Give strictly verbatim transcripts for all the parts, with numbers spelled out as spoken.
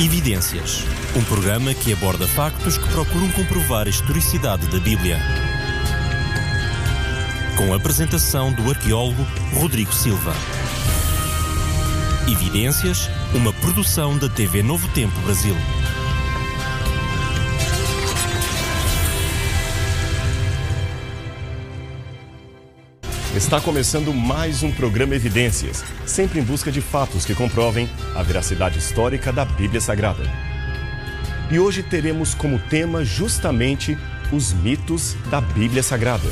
Evidências, um programa que aborda factos que procuram comprovar a historicidade da Bíblia. Com a apresentação do arqueólogo Rodrigo Silva. Evidências, uma produção da T V Novo Tempo Brasil. Está começando mais um programa Evidências, sempre em busca de fatos que comprovem a veracidade histórica da Bíblia Sagrada. E hoje teremos como tema justamente os mitos da Bíblia Sagrada.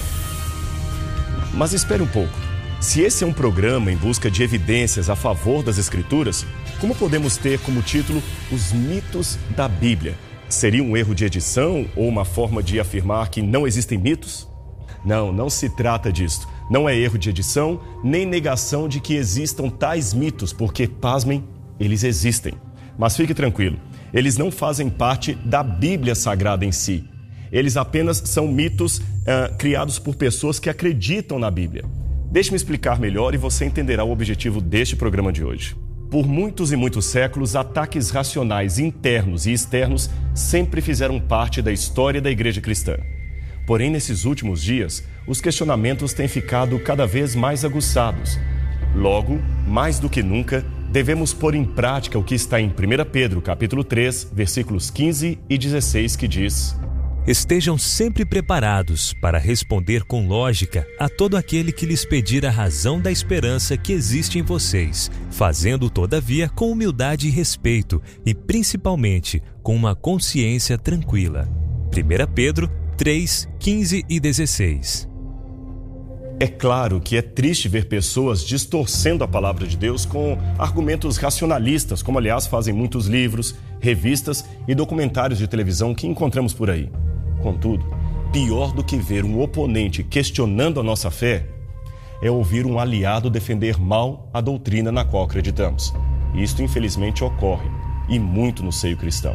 Mas espere um pouco. Se esse é um programa em busca de evidências a favor das Escrituras, como podemos ter como título os mitos da Bíblia? Seria um erro de edição ou uma forma de afirmar que não existem mitos? Não, não se trata disso. Não é erro de edição, nem negação de que existam tais mitos, porque, pasmem, eles existem. Mas fique tranquilo, eles não fazem parte da Bíblia Sagrada em si. Eles apenas são mitos uh, criados por pessoas que acreditam na Bíblia. Deixe-me explicar melhor e você entenderá o objetivo deste programa de hoje. Por muitos e muitos séculos, ataques racionais internos e externos sempre fizeram parte da história da Igreja Cristã. Porém, nesses últimos dias, os questionamentos têm ficado cada vez mais aguçados. Logo, mais do que nunca, devemos pôr em prática o que está em primeira Pedro, capítulo três, versículos quinze e dezesseis, que diz: Estejam sempre preparados para responder com lógica a todo aquele que lhes pedir a razão da esperança que existe em vocês, fazendo todavia com humildade e respeito e principalmente com uma consciência tranquila. primeira Pedro três, quinze e dezesseis. É claro que é triste ver pessoas distorcendo a palavra de Deus com argumentos racionalistas, como aliás fazem muitos livros, revistas e documentários de televisão que encontramos por aí. Contudo, pior do que ver um oponente questionando a nossa fé é ouvir um aliado defender mal a doutrina na qual acreditamos. Isto infelizmente ocorre, e muito no seio cristão.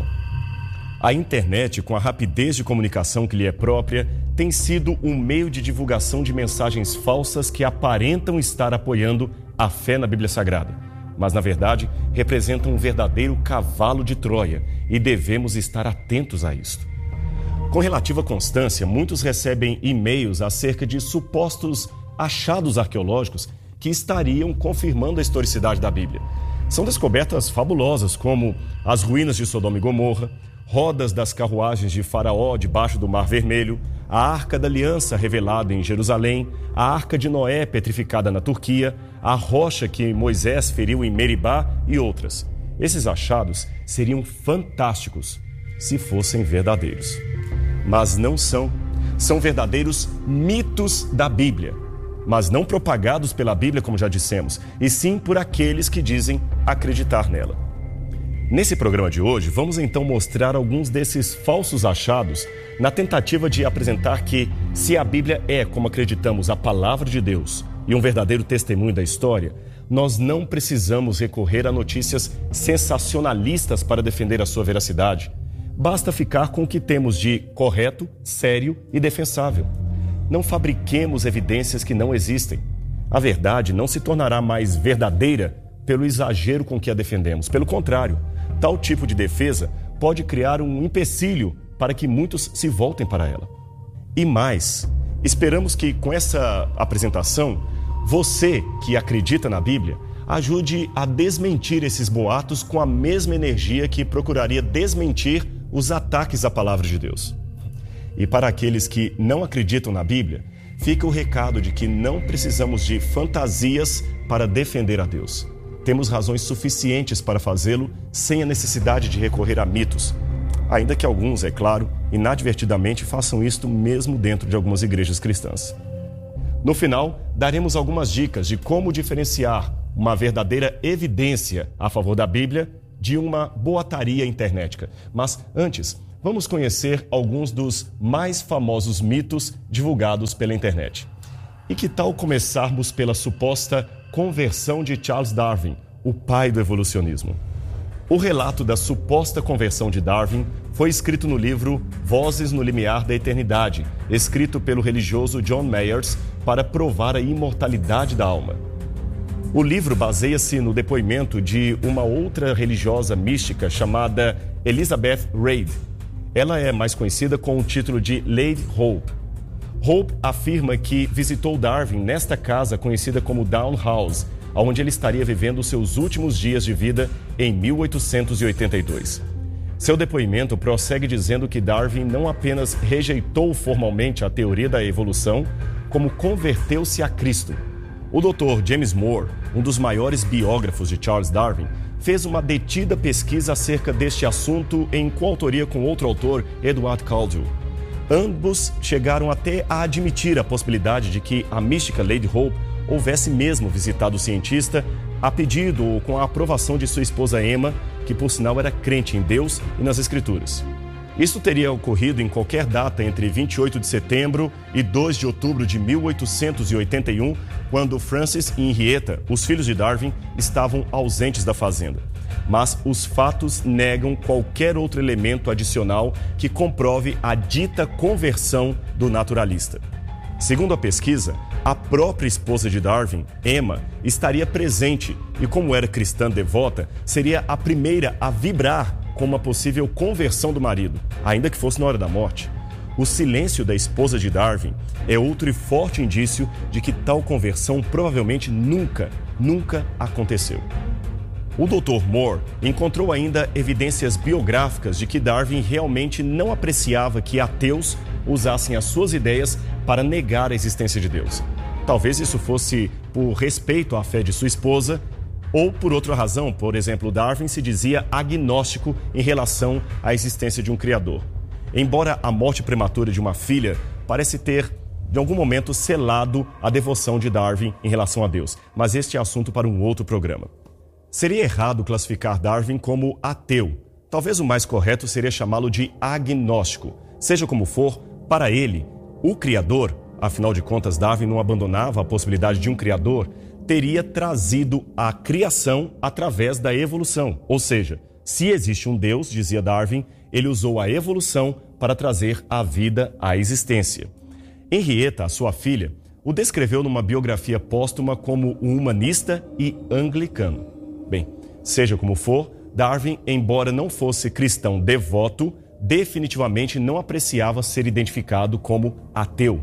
A internet, com a rapidez de comunicação que lhe é própria, tem sido um meio de divulgação de mensagens falsas que aparentam estar apoiando a fé na Bíblia Sagrada, mas, na verdade, representam um verdadeiro cavalo de Troia e devemos estar atentos a isto. Com relativa constância, muitos recebem e-mails acerca de supostos achados arqueológicos que estariam confirmando a historicidade da Bíblia. São descobertas fabulosas, como as ruínas de Sodoma e Gomorra, rodas das carruagens de Faraó debaixo do Mar Vermelho, a Arca da Aliança revelada em Jerusalém, a Arca de Noé petrificada na Turquia, a rocha que Moisés feriu em Meribá e outras. Esses achados seriam fantásticos se fossem verdadeiros. Mas não são. São verdadeiros mitos da Bíblia, mas não propagados pela Bíblia, como já dissemos, e sim por aqueles que dizem acreditar nela. Nesse programa de hoje, vamos então mostrar alguns desses falsos achados na tentativa de apresentar que, se a Bíblia é, como acreditamos, a palavra de Deus e um verdadeiro testemunho da história, nós não precisamos recorrer a notícias sensacionalistas para defender a sua veracidade. Basta ficar com o que temos de correto, sério e defensável. Não fabriquemos evidências que não existem. A verdade não se tornará mais verdadeira pelo exagero com que a defendemos. Pelo contrário, tal tipo de defesa pode criar um empecilho para que muitos se voltem para ela. E mais, esperamos que com essa apresentação, você que acredita na Bíblia, ajude a desmentir esses boatos com a mesma energia que procuraria desmentir os ataques à palavra de Deus. E para aqueles que não acreditam na Bíblia, fica o recado de que não precisamos de fantasias para defender a Deus. Temos razões suficientes para fazê-lo sem a necessidade de recorrer a mitos. Ainda que alguns, é claro, inadvertidamente façam isto mesmo dentro de algumas igrejas cristãs. No final, daremos algumas dicas de como diferenciar uma verdadeira evidência a favor da Bíblia de uma boataria internética. Mas antes, vamos conhecer alguns dos mais famosos mitos divulgados pela internet. E que tal começarmos pela suposta conversão de Charles Darwin, o pai do evolucionismo? O relato da suposta conversão de Darwin foi escrito no livro Vozes no Limiar da Eternidade, escrito pelo religioso John Mayers para provar a imortalidade da alma. O livro baseia-se no depoimento de uma outra religiosa mística chamada Elizabeth Reid. Ela é mais conhecida com o título de Lady Hope. Hope afirma que visitou Darwin nesta casa conhecida como Down House, onde ele estaria vivendo seus últimos dias de vida em mil oitocentos e oitenta e dois. Seu depoimento prossegue dizendo que Darwin não apenas rejeitou formalmente a teoria da evolução, como converteu-se a Cristo. O doutor James Moore, um dos maiores biógrafos de Charles Darwin, fez uma detida pesquisa acerca deste assunto em coautoria com outro autor, Edward Caldwell. Ambos chegaram até a admitir a possibilidade de que a mística Lady Hope houvesse mesmo visitado o cientista a pedido ou com a aprovação de sua esposa Emma, que por sinal era crente em Deus e nas Escrituras. Isso teria ocorrido em qualquer data entre vinte e oito de setembro e dois de outubro de mil oitocentos e oitenta e um, quando Francis e Henrietta, os filhos de Darwin, estavam ausentes da fazenda. Mas os fatos negam qualquer outro elemento adicional que comprove a dita conversão do naturalista. Segundo a pesquisa, a própria esposa de Darwin, Emma, estaria presente e, como era cristã devota, seria a primeira a vibrar com uma possível conversão do marido, ainda que fosse na hora da morte. O silêncio da esposa de Darwin é outro e forte indício de que tal conversão provavelmente nunca, nunca aconteceu. O doutor Moore encontrou ainda evidências biográficas de que Darwin realmente não apreciava que ateus usassem as suas ideias para negar a existência de Deus. Talvez isso fosse por respeito à fé de sua esposa ou por outra razão. Por exemplo, Darwin se dizia agnóstico em relação à existência de um criador. Embora a morte prematura de uma filha parece ter, de algum momento, selado a devoção de Darwin em relação a Deus, mas este é assunto para um outro programa. Seria errado classificar Darwin como ateu. Talvez o mais correto seria chamá-lo de agnóstico. Seja como for, para ele, o Criador, afinal de contas Darwin não abandonava a possibilidade de um Criador, teria trazido a criação através da evolução. Ou seja, se existe um Deus, dizia Darwin, ele usou a evolução para trazer a vida à existência. Henrietta, a sua filha, o descreveu numa biografia póstuma como um humanista e anglicano. Bem, seja como for, Darwin, embora não fosse cristão devoto, definitivamente não apreciava ser identificado como ateu.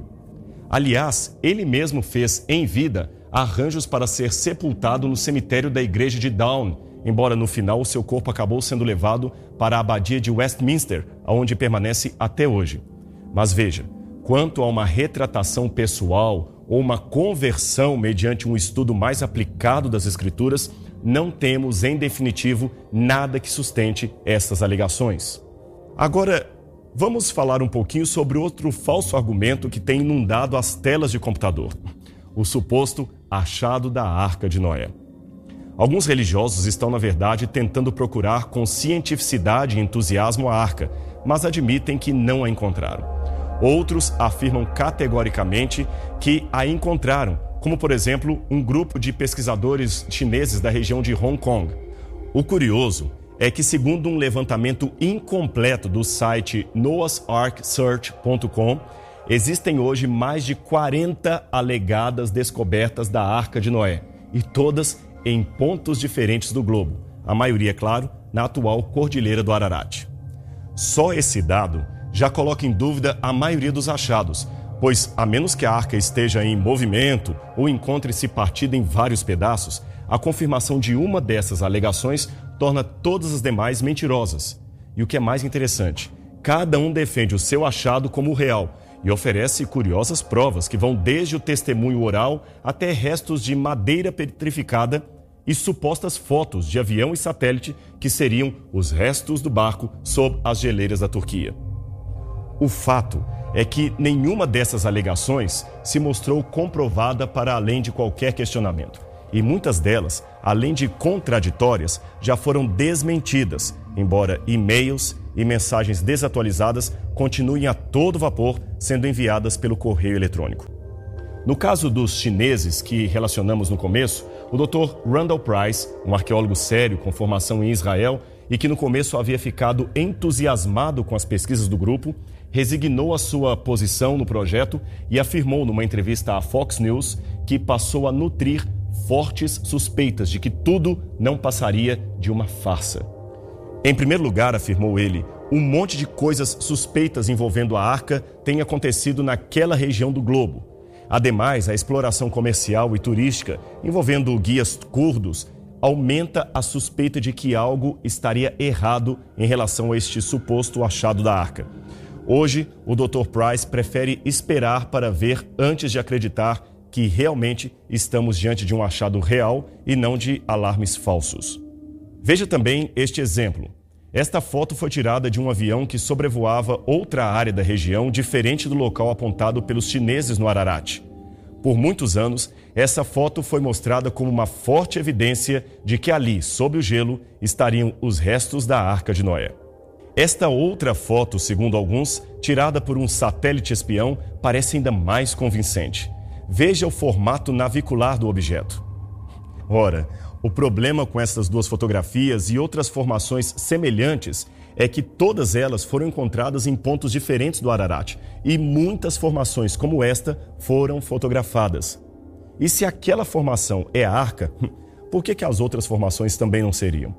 Aliás, ele mesmo fez, em vida, arranjos para ser sepultado no cemitério da igreja de Down, embora no final o seu corpo acabou sendo levado para a abadia de Westminster, onde permanece até hoje. Mas veja, quanto a uma retratação pessoal ou uma conversão mediante um estudo mais aplicado das Escrituras, não temos, em definitivo, nada que sustente essas alegações. Agora, vamos falar um pouquinho sobre outro falso argumento que tem inundado as telas de computador: o suposto achado da Arca de Noé. Alguns religiosos estão, na verdade, tentando procurar com cientificidade e entusiasmo a arca, mas admitem que não a encontraram. Outros afirmam categoricamente que a encontraram, como, por exemplo, um grupo de pesquisadores chineses da região de Hong Kong. O curioso é que, segundo um levantamento incompleto do site noahs ark search ponto com, existem hoje mais de quarenta alegadas descobertas da Arca de Noé, e todas em pontos diferentes do globo, a maioria, é claro, na atual Cordilheira do Ararat. Só esse dado já coloca em dúvida a maioria dos achados, pois, a menos que a arca esteja em movimento ou encontre-se partida em vários pedaços, a confirmação de uma dessas alegações torna todas as demais mentirosas. E o que é mais interessante, cada um defende o seu achado como real e oferece curiosas provas que vão desde o testemunho oral até restos de madeira petrificada e supostas fotos de avião e satélite que seriam os restos do barco sob as geleiras da Turquia. O fato é que nenhuma dessas alegações se mostrou comprovada para além de qualquer questionamento. E muitas delas, além de contraditórias, já foram desmentidas, embora e-mails e mensagens desatualizadas continuem a todo vapor sendo enviadas pelo correio eletrônico. No caso dos chineses que relacionamos no começo, o doutor Randall Price, um arqueólogo sério com formação em Israel e que no começo havia ficado entusiasmado com as pesquisas do grupo, resignou a sua posição no projeto e afirmou numa entrevista à Fox News que passou a nutrir fortes suspeitas de que tudo não passaria de uma farsa. Em primeiro lugar, afirmou ele, um monte de coisas suspeitas envolvendo a arca tem acontecido naquela região do globo. Ademais, a exploração comercial e turística envolvendo guias curdos aumenta a suspeita de que algo estaria errado em relação a este suposto achado da arca. Hoje, o doutor Price prefere esperar para ver antes de acreditar que realmente estamos diante de um achado real e não de alarmes falsos. Veja também este exemplo. Esta foto foi tirada de um avião que sobrevoava outra área da região diferente do local apontado pelos chineses no Ararat. Por muitos anos, essa foto foi mostrada como uma forte evidência de que ali, sob o gelo, estariam os restos da Arca de Noé. Esta outra foto, segundo alguns, tirada por um satélite espião, parece ainda mais convincente. Veja o formato navicular do objeto. Ora, o problema com essas duas fotografias e outras formações semelhantes é que todas elas foram encontradas em pontos diferentes do Ararat e muitas formações como esta foram fotografadas. E se aquela formação é a arca, por que que as outras formações também não seriam?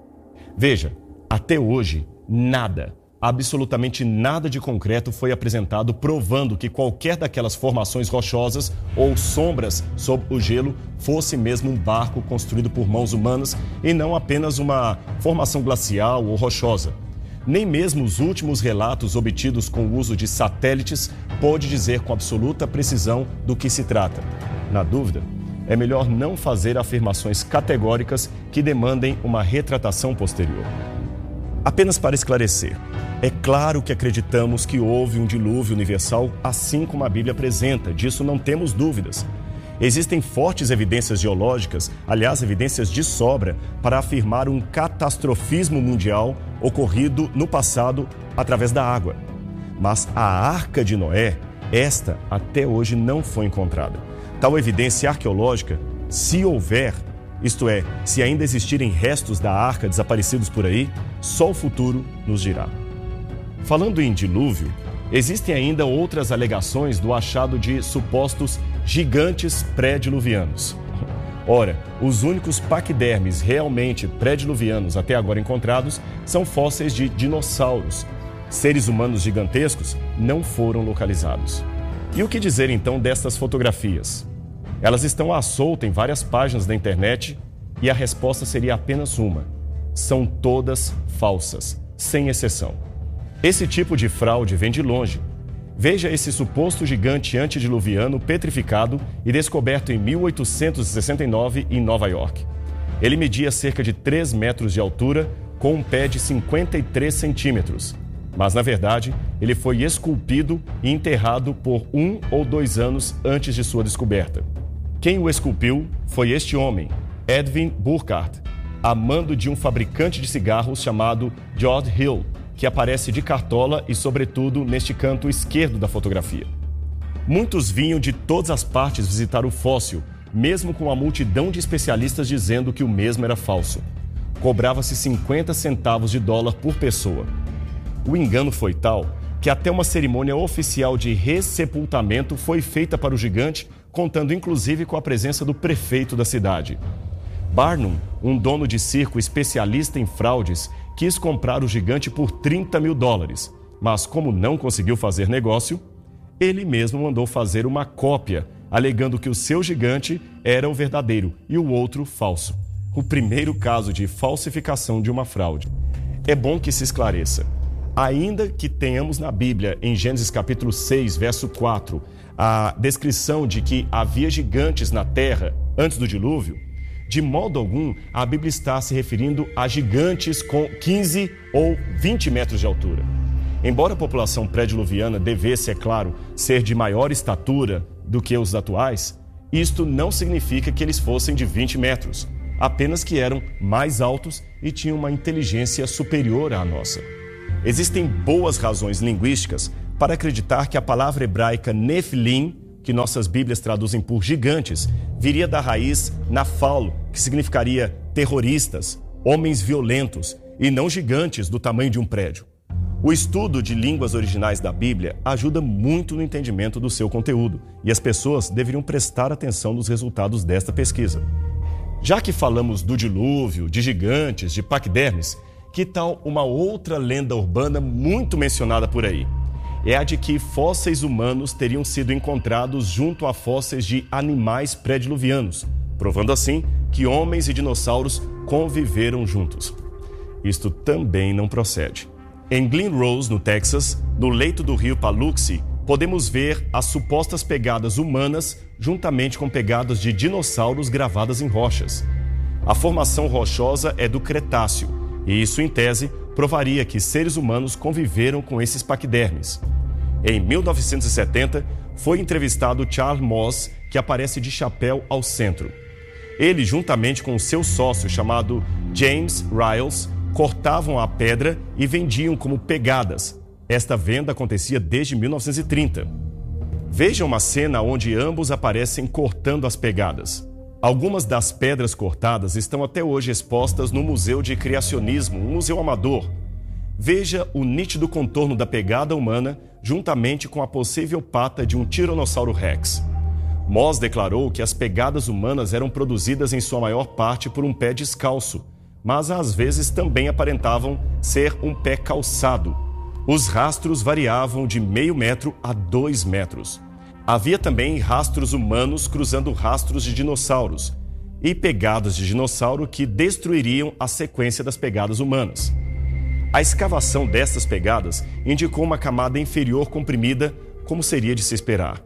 Veja, até hoje, nada, absolutamente nada de concreto foi apresentado provando que qualquer daquelas formações rochosas ou sombras sob o gelo fosse mesmo um barco construído por mãos humanas e não apenas uma formação glacial ou rochosa. Nem mesmo os últimos relatos obtidos com o uso de satélites pode dizer com absoluta precisão do que se trata. Na dúvida, é melhor não fazer afirmações categóricas que demandem uma retratação posterior. Apenas para esclarecer, é claro que acreditamos que houve um dilúvio universal, assim como a Bíblia apresenta, disso não temos dúvidas. Existem fortes evidências geológicas, aliás, evidências de sobra, para afirmar um catastrofismo mundial ocorrido no passado através da água. Mas a Arca de Noé, esta até hoje não foi encontrada. Tal evidência arqueológica, se houver, isto é, se ainda existirem restos da arca desaparecidos por aí, só o futuro nos dirá. Falando em dilúvio, existem ainda outras alegações do achado de supostos gigantes pré-diluvianos. Ora, os únicos paquidermes realmente pré-diluvianos até agora encontrados são fósseis de dinossauros. Seres humanos gigantescos não foram localizados. E o que dizer então destas fotografias? Elas estão à solta em várias páginas da internet e a resposta seria apenas uma. São todas falsas, sem exceção. Esse tipo de fraude vem de longe. Veja esse suposto gigante antediluviano petrificado e descoberto em mil oitocentos e sessenta e nove em Nova York. Ele media cerca de três metros de altura com um pé de cinquenta e três centímetros. Mas, na verdade, ele foi esculpido e enterrado por um ou dois anos antes de sua descoberta. Quem o esculpiu foi este homem, Edwin Burkhardt, a mando de um fabricante de cigarros chamado George Hill, que aparece de cartola e, sobretudo, neste canto esquerdo da fotografia. Muitos vinham de todas as partes visitar o fóssil, mesmo com a multidão de especialistas dizendo que o mesmo era falso. Cobrava-se cinquenta centavos de dólar por pessoa. O engano foi tal que até uma cerimônia oficial de ressepultamento foi feita para o gigante, contando inclusive com a presença do prefeito da cidade. Barnum, um dono de circo especialista em fraudes, quis comprar o gigante por trinta mil dólares, mas como não conseguiu fazer negócio, ele mesmo mandou fazer uma cópia, alegando que o seu gigante era o verdadeiro e o outro falso. O primeiro caso de falsificação de uma fraude. É bom que se esclareça. Ainda que tenhamos na Bíblia, em Gênesis capítulo seis, verso quatro, a descrição de que havia gigantes na terra antes do dilúvio, de modo algum a Bíblia está se referindo a gigantes com quinze ou vinte metros de altura. Embora a população pré-diluviana devesse, é claro, ser de maior estatura do que os atuais, isto não significa que eles fossem de vinte metros, apenas que eram mais altos e tinham uma inteligência superior à nossa. Existem boas razões linguísticas para acreditar que a palavra hebraica Nefilim, que nossas Bíblias traduzem por gigantes, viria da raiz nafal, que significaria terroristas, homens violentos, e não gigantes do tamanho de um prédio. O estudo de línguas originais da Bíblia ajuda muito no entendimento do seu conteúdo, e as pessoas deveriam prestar atenção nos resultados desta pesquisa. Já que falamos do dilúvio, de gigantes, de paquidermes, que tal uma outra lenda urbana muito mencionada por aí? É a de que fósseis humanos teriam sido encontrados junto a fósseis de animais pré-diluvianos, provando assim que homens e dinossauros conviveram juntos. Isto também não procede. Em Glen Rose, no Texas, no leito do rio Paluxy, podemos ver as supostas pegadas humanas juntamente com pegadas de dinossauros gravadas em rochas. A formação rochosa é do Cretáceo, e isso, em tese, provaria que seres humanos conviveram com esses paquidermes. Em mil novecentos e setenta, foi entrevistado Charles Moss, que aparece de chapéu ao centro. Ele, juntamente com seu sócio chamado James Riles, cortavam a pedra e vendiam como pegadas. Esta venda acontecia desde mil novecentos e trinta. Veja uma cena onde ambos aparecem cortando as pegadas. Algumas das pedras cortadas estão até hoje expostas no Museu de Criacionismo, um museu amador. Veja o nítido contorno da pegada humana juntamente com a possível pata de um Tiranossauro Rex. Moss declarou que as pegadas humanas eram produzidas em sua maior parte por um pé descalço, mas às vezes também aparentavam ser um pé calçado. Os rastros variavam de meio metro a dois metros. Havia também rastros humanos cruzando rastros de dinossauros e pegadas de dinossauro que destruiriam a sequência das pegadas humanas. A escavação destas pegadas indicou uma camada inferior comprimida, como seria de se esperar.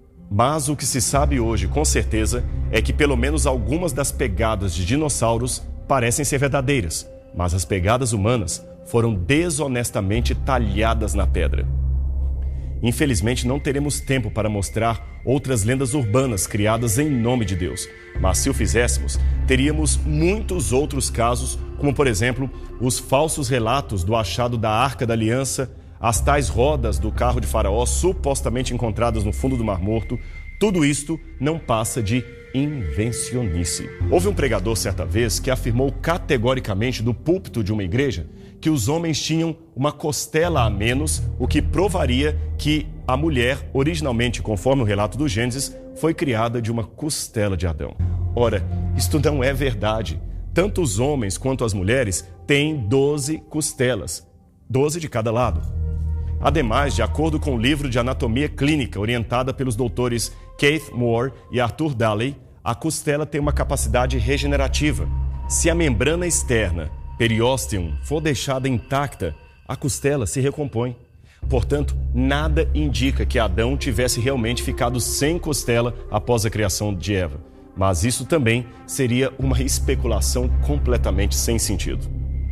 Mas o que se sabe hoje, com certeza, é que pelo menos algumas das pegadas de dinossauros parecem ser verdadeiras, mas as pegadas humanas foram desonestamente talhadas na pedra. Infelizmente, não teremos tempo para mostrar outras lendas urbanas criadas em nome de Deus, mas se o fizéssemos, teríamos muitos outros casos, como por exemplo, os falsos relatos do achado da Arca da Aliança, as tais rodas do carro de Faraó supostamente encontradas no fundo do Mar Morto. Tudo isto não passa de invencionice. Houve um pregador certa vez que afirmou categoricamente do púlpito de uma igreja que os homens tinham uma costela a menos, o que provaria que a mulher, originalmente, conforme o relato do Gênesis, foi criada de uma costela de Adão. Ora, isto não é verdade. Tanto os homens quanto as mulheres têm doze costelas, doze de cada lado. Ademais, de acordo com o livro de anatomia clínica orientada pelos doutores Keith Moore e Arthur Daley, a costela tem uma capacidade regenerativa. Se a membrana externa, periósteum, for deixada intacta, a costela se recompõe. Portanto, nada indica que Adão tivesse realmente ficado sem costela após a criação de Eva. Mas isso também seria uma especulação completamente sem sentido.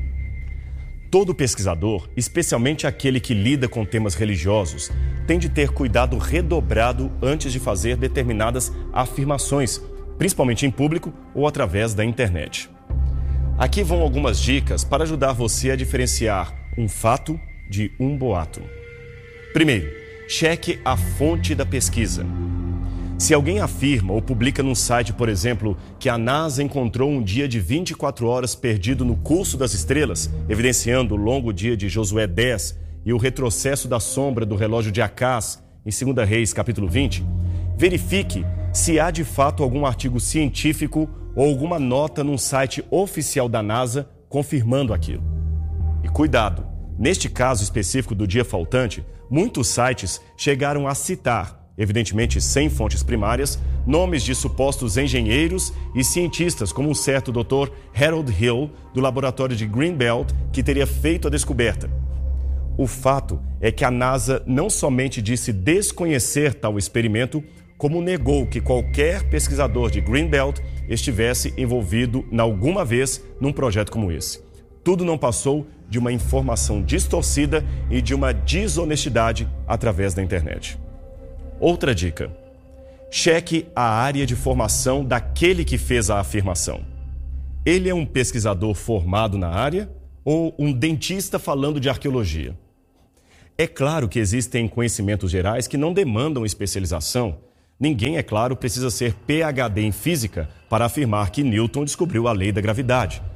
Todo pesquisador, especialmente aquele que lida com temas religiosos, tem de ter cuidado redobrado antes de fazer determinadas afirmações, principalmente em público ou através da internet. Aqui vão algumas dicas para ajudar você a diferenciar um fato de um boato. Primeiro, cheque a fonte da pesquisa. Se alguém afirma ou publica num site, por exemplo, que a NASA encontrou um dia de vinte e quatro horas perdido no curso das estrelas, evidenciando o longo dia de Josué dez e o retrocesso da sombra do relógio de Acás, em Segunda Reis, capítulo vinte, verifique se há de fato algum artigo científico ou alguma nota num site oficial da NASA confirmando aquilo. E cuidado, neste caso específico do dia faltante, muitos sites chegaram a citar, evidentemente sem fontes primárias, nomes de supostos engenheiros e cientistas, como um certo doutor Harold Hill, do laboratório de Greenbelt, que teria feito a descoberta. O fato é que a NASA não somente disse desconhecer tal experimento, como negou que qualquer pesquisador de Greenbelt estivesse envolvido alguma vez num projeto como esse. Tudo não passou de uma informação distorcida e de uma desonestidade através da internet. Outra dica: cheque a área de formação daquele que fez a afirmação. Ele é um pesquisador formado na área ou um dentista falando de arqueologia? É claro que existem conhecimentos gerais que não demandam especialização. Ninguém, é claro, precisa ser P H D em física para afirmar que Newton descobriu a lei da gravidade.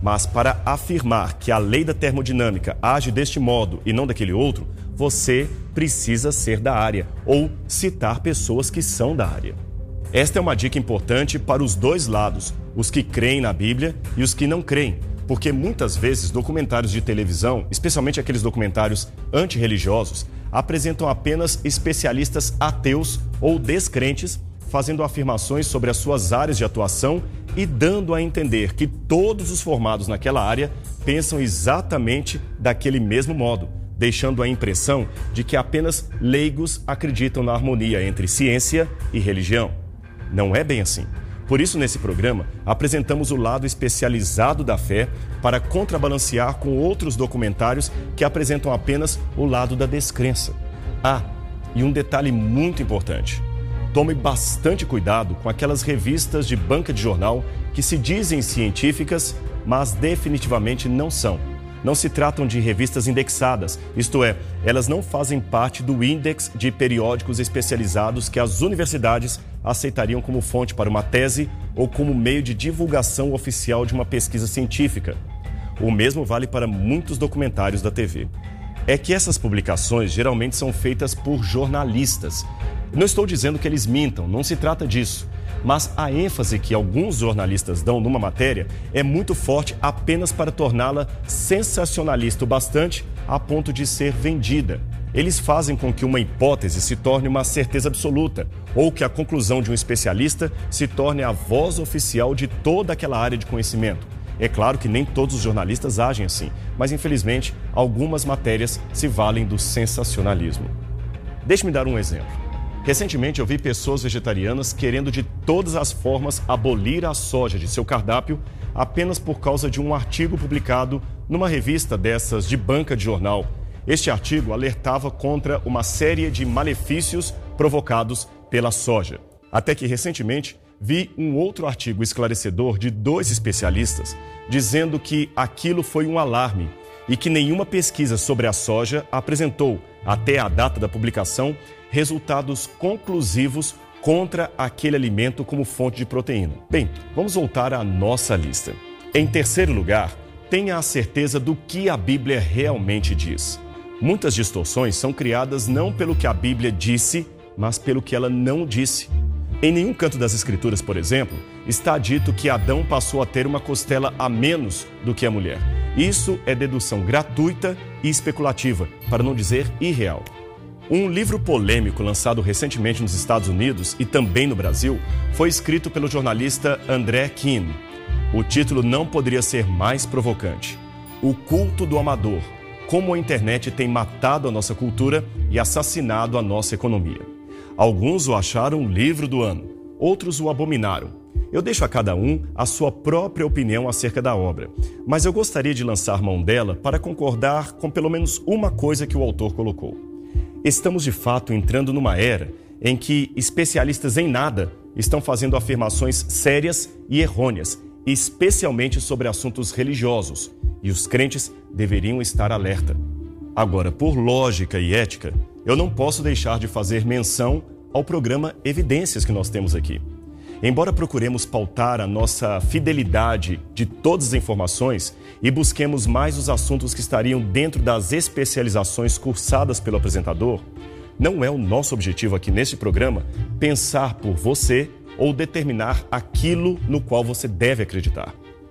Mas para afirmar que a lei da termodinâmica age deste modo e não daquele outro, você precisa ser da área ou citar pessoas que são da área. Esta é uma dica importante para os dois lados, os que creem na Bíblia e os que não creem, porque muitas vezes documentários de televisão, especialmente aqueles documentários antirreligiosos, apresentam apenas especialistas ateus ou descrentes fazendo afirmações sobre as suas áreas de atuação e dando a entender que todos os formados naquela área pensam exatamente daquele mesmo modo, deixando a impressão de que apenas leigos acreditam na harmonia entre ciência e religião. Não é bem assim. Por isso, nesse programa, apresentamos o lado especializado da fé para contrabalancear com outros documentários que apresentam apenas o lado da descrença. Ah, e um detalhe muito importante. Tome bastante cuidado com aquelas revistas de banca de jornal que se dizem científicas, mas definitivamente não são. Não se tratam de revistas indexadas, isto é, elas não fazem parte do índex de periódicos especializados que as universidades aceitariam como fonte para uma tese ou como meio de divulgação oficial de uma pesquisa científica. O mesmo vale para muitos documentários da T V. É que essas publicações geralmente são feitas por jornalistas. Não estou dizendo que eles mintam, não se trata disso. Mas a ênfase que alguns jornalistas dão numa matéria é muito forte apenas para torná-la sensacionalista o bastante a ponto de ser vendida. Eles fazem com que uma hipótese se torne uma certeza absoluta, ou que a conclusão de um especialista se torne a voz oficial de toda aquela área de conhecimento. É claro que nem todos os jornalistas agem assim, mas infelizmente algumas matérias se valem do sensacionalismo. Deixe-me dar um exemplo. Recentemente eu vi pessoas vegetarianas querendo de todas as formas abolir a soja de seu cardápio apenas por causa de um artigo publicado numa revista dessas de banca de jornal. Este artigo alertava contra uma série de malefícios provocados pela soja. Até que recentemente vi um outro artigo esclarecedor de dois especialistas dizendo que aquilo foi um alarme e que nenhuma pesquisa sobre a soja apresentou, até a data da publicação, resultados conclusivos contra aquele alimento como fonte de proteína. Bem, vamos voltar à nossa lista. Em terceiro lugar, tenha a certeza do que a Bíblia realmente diz. Muitas distorções são criadas não pelo que a Bíblia disse, mas pelo que ela não disse. Em nenhum canto das Escrituras, por exemplo, está dito que Adão passou a ter uma costela a menos do que a mulher. Isso é dedução gratuita e especulativa, para não dizer irreal. Um livro polêmico lançado recentemente nos Estados Unidos e também no Brasil foi escrito pelo jornalista André Keane. O título não poderia ser mais provocante. O culto do amador. Como a internet tem matado a nossa cultura e assassinado a nossa economia. Alguns o acharam o livro do ano, outros o abominaram. Eu deixo a cada um a sua própria opinião acerca da obra, mas eu gostaria de lançar mão dela para concordar com pelo menos uma coisa que o autor colocou. Estamos de fato entrando numa era em que especialistas em nada estão fazendo afirmações sérias e errôneas, especialmente sobre assuntos religiosos, e os crentes deveriam estar alerta. Agora, por lógica e ética, eu não posso deixar de fazer menção ao programa Evidências que nós temos aqui. Embora procuremos pautar a nossa fidelidade de todas as informações e busquemos mais os assuntos que estariam dentro das especializações cursadas pelo apresentador, não é o nosso objetivo aqui neste programa pensar por você ou determinar aquilo no qual você deve acreditar.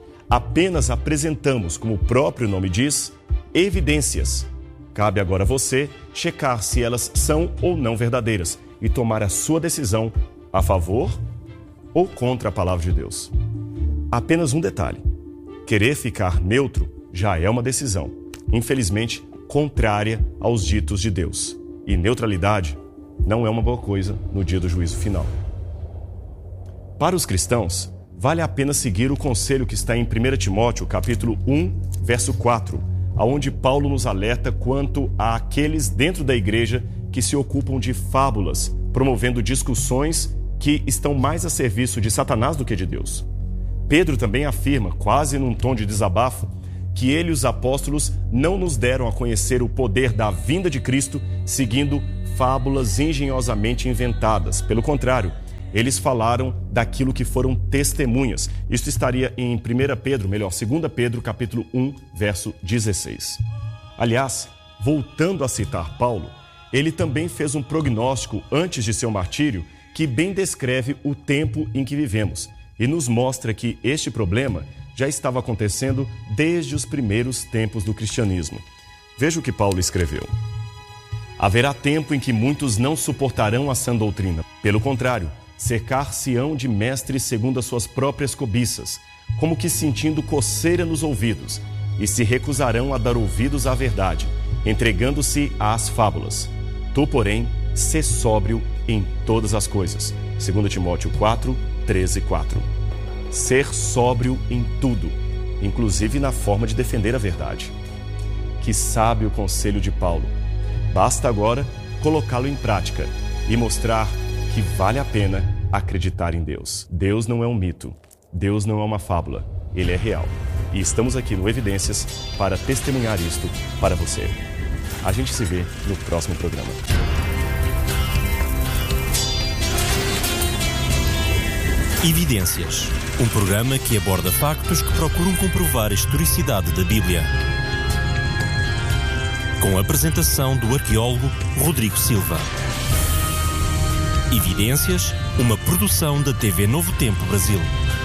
Apenas apresentamos, como o próprio nome diz, evidências. Cabe agora a você checar se elas são ou não verdadeiras e tomar a sua decisão a favor ou contra a palavra de Deus. Apenas um detalhe: querer ficar neutro já é uma decisão, infelizmente contrária aos ditos de Deus. E neutralidade não é uma boa coisa no dia do juízo final. Para os cristãos, vale a pena seguir o conselho que está em primeiro Timóteo, capítulo um, verso quatro, aonde Paulo nos alerta quanto àqueles dentro da igreja que se ocupam de fábulas, promovendo discussões que estão mais a serviço de Satanás do que de Deus. Pedro também afirma, quase num tom de desabafo, que ele e os apóstolos não nos deram a conhecer o poder da vinda de Cristo seguindo fábulas engenhosamente inventadas. Pelo contrário, eles falaram daquilo que foram testemunhas. Isso estaria em primeira Pedro, melhor, segunda Pedro, capítulo um, verso dezesseis. Aliás, voltando a citar Paulo, ele também fez um prognóstico antes de seu martírio que bem descreve o tempo em que vivemos e nos mostra que este problema já estava acontecendo desde os primeiros tempos do cristianismo. Veja o que Paulo escreveu. Haverá tempo em que muitos não suportarão a sã doutrina. Pelo contrário, cercar-se-ão de mestres segundo as suas próprias cobiças, como que sentindo coceira nos ouvidos, e se recusarão a dar ouvidos à verdade, entregando-se às fábulas. Tu, porém, sê sóbrio em todas as coisas. segundo Timóteo quatro, treze, quatro. Ser sóbrio em tudo, inclusive na forma de defender a verdade. Que sábio conselho de Paulo. Basta agora colocá-lo em prática e mostrar que vale a pena acreditar em Deus. Deus não é um mito, Deus não é uma fábula, Ele é real. E estamos aqui no Evidências para testemunhar isto para você. A gente se vê no próximo programa. Evidências, um programa que aborda factos que procuram comprovar a historicidade da Bíblia. Com a apresentação do arqueólogo Rodrigo Silva. Evidências, uma produção da T V Novo Tempo Brasil.